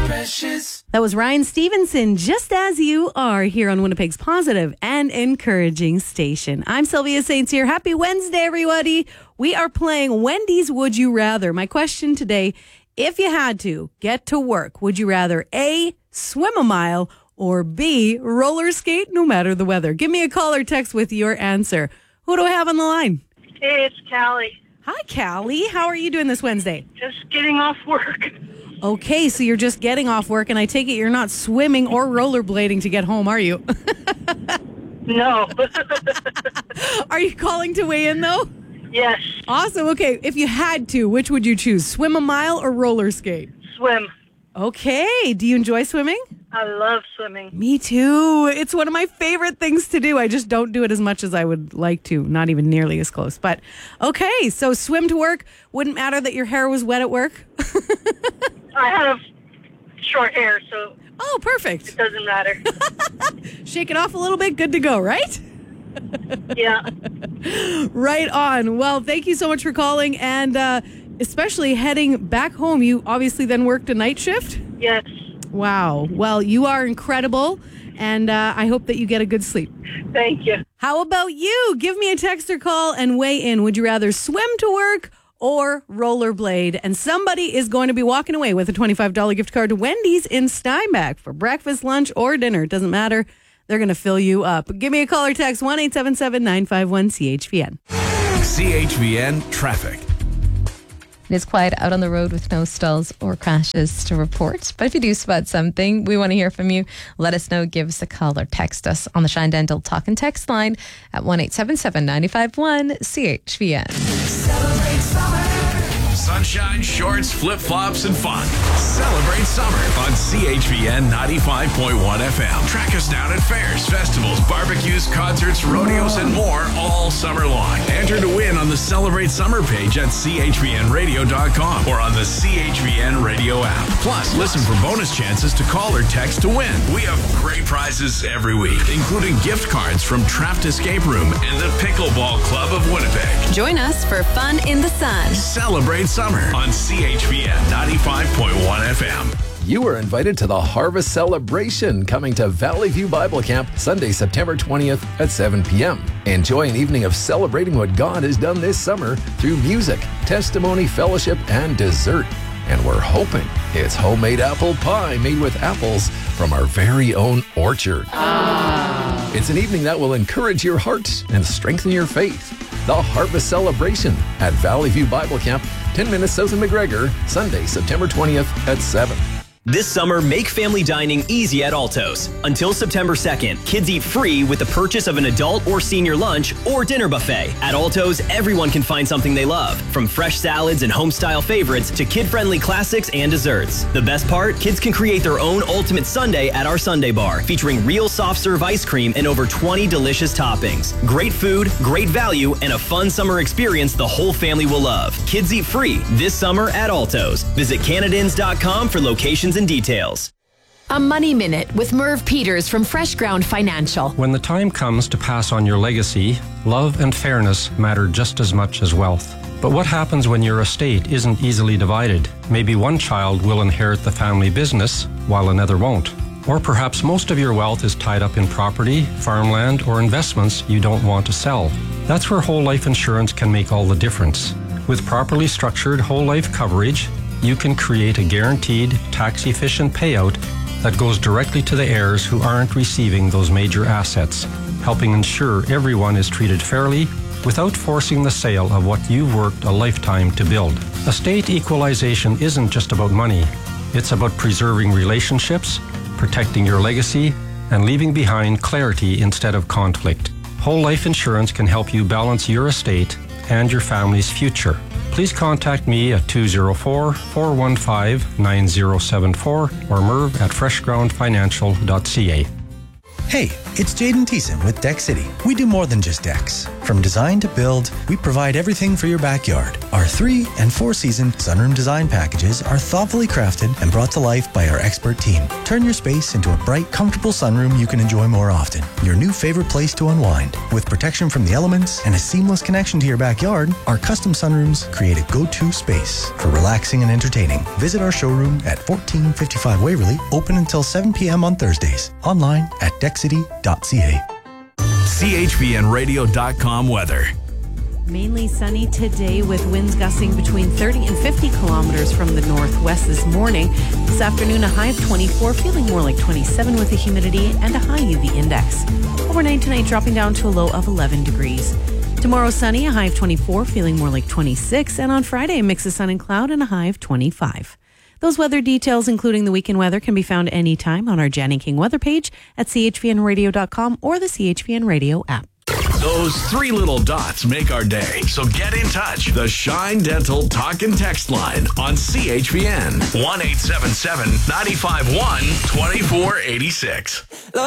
Precious. That was Ryan Stevenson, Just As You Are, here on Winnipeg's positive and encouraging station. I'm Sylvia Saints here. Happy Wednesday, everybody. We are playing Wendy's Would You Rather. My question today, if you had to get to work, would you rather A, swim a mile, or B, roller skate no matter the weather? Give me a call or text with your answer. Who do I have on the line? Hey, it's Callie. Hi, Callie. How are you doing this Wednesday? Just getting off work. Okay, so you're just getting off work, and I take it you're not swimming or rollerblading to get home, are you? No. Are you calling to weigh in, though? Yes. Awesome. Okay, if you had to, which would you choose? Swim a mile or roller skate? Swim. Okay. Do you enjoy swimming? I love swimming. Me too. It's one of my favorite things to do. I just don't do it as much as I would like to. Not even nearly as close. But okay, so swim to work. Wouldn't matter that your hair was wet at work? I have short hair, so Oh, perfect. it doesn't matter. Shake it off a little bit. Good to go, right? Yeah. Right on. Well, thank you so much for calling. And especially heading back home, you obviously then worked a night shift? Yes. Wow. Well, you are incredible, and I hope that you get a good sleep. Thank you. How about you? Give me a text or call and weigh in. Would you rather swim to work or rollerblade? And somebody is going to be walking away with a $25 gift card to Wendy's in Steinbach for breakfast, lunch, or dinner. It doesn't matter. They're going to fill you up. Give me a call or text 1-877-951-CHVN. CHVN Traffic. It is quiet out on the road with no stalls or crashes to report. But if you do spot something, we want to hear from you. Let us know. Give us a call or text us on the Shine Dental Talk and Text line at 1-877-951-CHVN. Celebrate summer. Sunshine, shorts, flip-flops, and fun. Celebrate summer on CHVN 95.1 FM. Track us down at fairs, festivals, barbecues, concerts, rodeos, and more all summer long. Enter to win on the Celebrate Summer page at chvnradio.com or on the CHVN Radio app. Plus, listen for bonus chances to call or text to win. We have great prizes every week, including gift cards from Trapped Escape Room and the Pickleball Club of Winnipeg. Join us for fun in the sun. Celebrate summer on CHVN 95.1 FM. You are invited to the Harvest Celebration coming to Valley View Bible Camp Sunday, September 20th at 7 p.m. Enjoy an evening of celebrating what God has done this summer through music, testimony, fellowship, and dessert. And we're hoping it's homemade apple pie made with apples from our very own orchard. It's an evening that will encourage your heart and strengthen your faith. The Harvest Celebration at Valley View Bible Camp, 10 minutes south of McGregor, Sunday, September 20th at 7. This summer, make family dining easy at Alto's. Until September 2nd, kids eat free with the purchase of an adult or senior lunch or dinner buffet. At Alto's, everyone can find something they love, from fresh salads and home-style favorites to kid-friendly classics and desserts. The best part? Kids can create their own ultimate sundae at our Sundae Bar, featuring real soft-serve ice cream and over 20 delicious toppings. Great food, great value, and a fun summer experience the whole family will love. Kids eat free this summer at Alto's. Visit Canadins.com for locations and details. A Money Minute with Merv Peters from Fresh Ground Financial. When the time comes to pass on your legacy, love and fairness matter just as much as wealth. But what happens when your estate isn't easily divided? Maybe one child will inherit the family business while another won't. Or perhaps most of your wealth is tied up in property, farmland, or investments you don't want to sell. That's where whole life insurance can make all the difference. With properly structured whole life coverage, you can create a guaranteed, tax-efficient payout that goes directly to the heirs who aren't receiving those major assets, helping ensure everyone is treated fairly without forcing the sale of what you've worked a lifetime to build. Estate equalization isn't just about money. It's about preserving relationships, protecting your legacy, and leaving behind clarity instead of conflict. Whole life insurance can help you balance your estate and your family's future. Please contact me at 204-415-9074 or merv@freshgroundfinancial.ca. Hey, It's Jaden Thiessen with Deck City. We do more than just decks. From design to build, we provide everything for your backyard. Our 3 and 4 season sunroom design packages are thoughtfully crafted and brought to life by our expert team. Turn your space into a bright, comfortable sunroom you can enjoy more often. Your new favorite place to unwind. With protection from the elements and a seamless connection to your backyard, our custom sunrooms create a go-to space for relaxing and entertaining. Visit our showroom at 1455 Waverly, open until 7 p.m. on Thursdays. Online at deckcity.ca. CHPNradio.com weather. Mainly sunny today with winds gusting between 30 and 50 kilometers from the northwest this morning. This afternoon, a high of 24, feeling more like 27 with the humidity and a high UV index. Overnight tonight, dropping down to a low of 11 degrees. Tomorrow, sunny, a high of 24, feeling more like 26. And on Friday, a mix of sun and cloud and a high of 25. Those weather details, including the weekend weather, can be found anytime on our Jan King weather page at chpnradio.com or the CHPN Radio app. Those 3 little dots make our day. So get in touch. The Shine Dental Talk and Text line on CHPN. 1-877-951-2486.